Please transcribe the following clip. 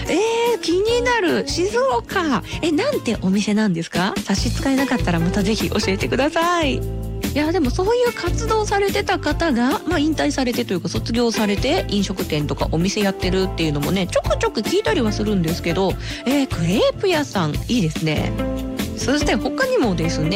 気になる。静岡。なんてお店なんですか？差し支えなかったらまたぜひ教えてください。いやでもそういう活動されてた方が、引退されてというか卒業されて飲食店とかお店やってるっていうのもね、ちょくちょく聞いたりはするんですけど、クレープ屋さんいいですね。そして他にもですね、